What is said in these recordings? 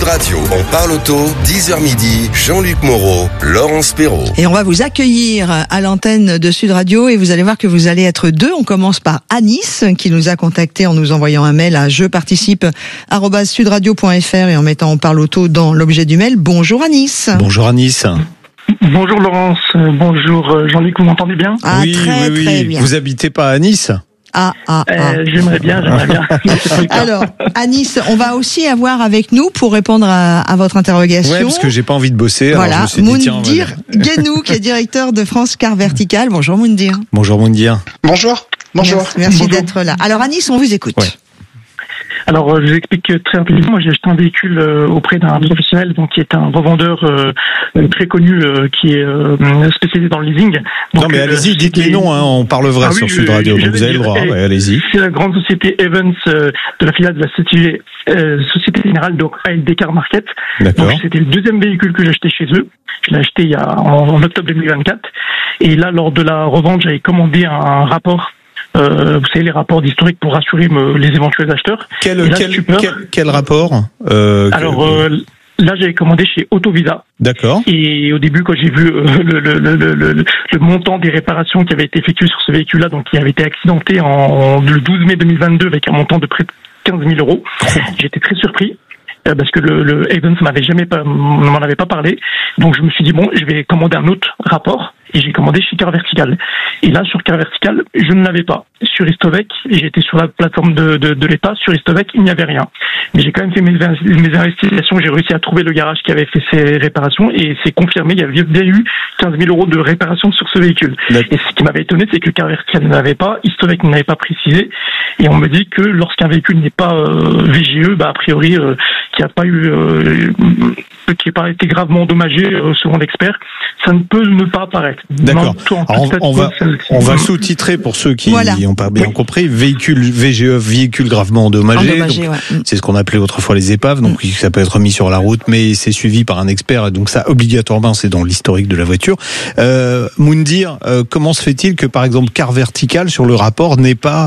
Radio, on parle auto, 10h midi, Jean-Luc Moreau, Laurence Perrault. Et on va vous accueillir à l'antenne de Sud Radio et vous allez voir que vous allez être deux. On commence par Anis qui nous a contacté en nous envoyant un mail à jeparticipe@sudradio.fr et en mettant on parle auto dans l'objet du mail. Bonjour Anis. Bonjour Anis. Bonjour Laurence, bonjour Jean-Luc, vous m'entendez bien? Oui. Très bien. Vous habitez pas à Nice? J'aimerais bien. Alors, Anis, on va aussi avoir avec nous, pour répondre à votre interrogation. Ouais, parce que j'ai pas envie de bosser. Voilà, alors je me suis dit, Moundir Guénou, qui est directeur de France Car Vertical. Bonjour Moundir. Bonjour Moundir. Bonjour. Merci d'être là. Alors Anis, on vous écoute. Ouais. Alors, je vous explique très rapidement. Moi, j'ai acheté un véhicule auprès d'un professionnel, donc qui est un revendeur très connu, qui est spécialisé dans le leasing. Donc, non, mais allez-y, dites les noms, on parle vrai sur Sud Radio, donc vous avez le droit, allez-y. C'est la grande société Evans de la filiale de la Société Générale, donc ALD Car Market. D'accord. Donc, c'était le deuxième véhicule que j'ai acheté chez eux. Je l'ai acheté en octobre 2024. Et là, lors de la revente, j'avais commandé un rapport. Vous savez, les rapports d'historique pour rassurer les éventuels acheteurs. Quel rapport Là, j'avais commandé chez Autovisa. D'accord. Et au début, quand j'ai vu le montant des réparations qui avaient été effectuées sur ce véhicule-là, donc qui avait été accidenté le 12 mai 2022 avec un montant de près de 15 000 euros, j'étais très surpris. Parce que le Evans m'en avait pas parlé. Donc je me suis dit je vais commander un autre rapport et j'ai commandé chez Car Vertical. Et là sur Car Vertical, je ne l'avais pas. Sur Istovec, j'étais sur la plateforme de l'État, sur Istovec, il n'y avait rien. Mais j'ai quand même fait mes investigations, j'ai réussi à trouver le garage qui avait fait ces réparations et c'est confirmé, il y avait bien eu 15 000 euros de réparation sur ce véhicule. Et ce qui m'avait étonné, c'est que Car Vertical n'avait pas, Istovec n'avait pas précisé. Et on me dit que lorsqu'un véhicule n'est pas VGE, a priori qui n'a pas été gravement endommagé selon l'expert, ça ne peut ne pas apparaître. D'accord. Alors, on va sous-titrer pour ceux qui n'ont pas bien compris. Véhicule VGE, véhicule gravement endommagé. C'est ce qu'on appelait autrefois les épaves, donc ça peut être mis sur la route, mais c'est suivi par un expert, donc ça obligatoirement c'est dans l'historique de la voiture. Moundir, comment se fait-il que par exemple Car Vertical sur le rapport n'ait pas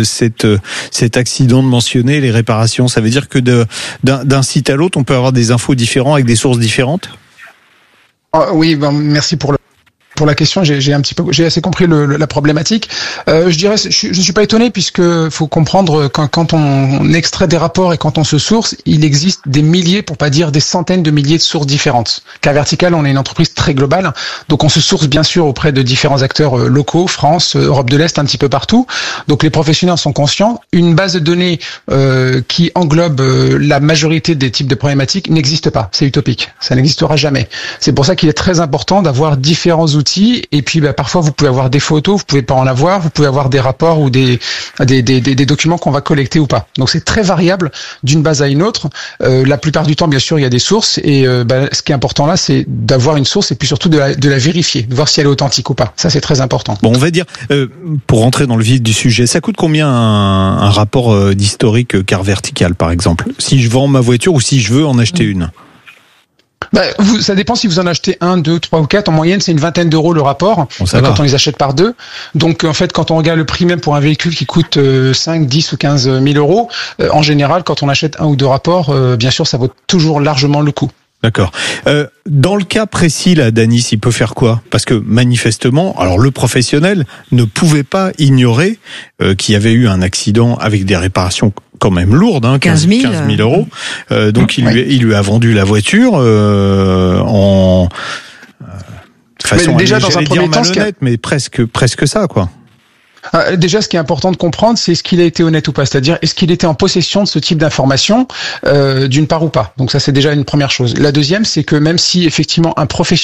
cet accident de mentionner les réparations? Ça veut dire que d'un site à l'autre, on peut avoir des infos différentes avec des sources différentes? Oui, merci pour la question. J'ai assez compris la problématique. Je dirais, je suis pas étonné puisque faut comprendre quand on extrait des rapports et quand on se source, il existe des milliers, pour pas dire des centaines de milliers de sources différentes. Car Vertical, on est une entreprise très globale, donc on se source bien sûr auprès de différents acteurs locaux, France, Europe de l'Est, un petit peu partout. Donc les professionnels sont conscients. Une base de données qui englobe la majorité des types de problématiques n'existe pas. C'est utopique. Ça n'existera jamais. C'est pour ça qu'il est très important d'avoir différents outils. Et puis parfois vous pouvez avoir des photos, vous pouvez pas en avoir, vous pouvez avoir des rapports ou des documents qu'on va collecter ou pas. Donc c'est très variable d'une base à une autre. La plupart du temps, bien sûr, il y a des sources et ce qui est important là, c'est d'avoir une source et puis surtout de la vérifier, de voir si elle est authentique ou pas. Ça c'est très important. Bon, on va dire pour rentrer dans le vif du sujet, ça coûte combien un rapport d'historique Car Vertical par exemple, si je vends ma voiture ou si je veux en acheter une? Ça dépend si vous en achetez 1, 2, 3 ou 4. En moyenne, c'est une vingtaine d'euros le rapport quand on les achète par deux. Donc, en fait, quand on regarde le prix même pour un véhicule qui coûte 5, 10 ou 15 000 euros, en général, quand on achète un ou deux rapports, bien sûr, ça vaut toujours largement le coup. D'accord. Dans le cas précis là, d'Anis, il peut faire quoi? Parce que manifestement, alors le professionnel ne pouvait pas ignorer qu'il y avait eu un accident avec des réparations quand même lourdes, 15 000 euros. Donc il lui a vendu la voiture en façon, déjà dans un premier temps, malhonnête, mais presque ça quoi. Déjà, ce qui est important de comprendre, c'est est-ce qu'il a été honnête ou pas. C'est-à-dire, est-ce qu'il était en possession de ce type d'information, d'une part ou pas. Donc ça, c'est déjà une première chose. La deuxième, c'est que même si effectivement un professionnel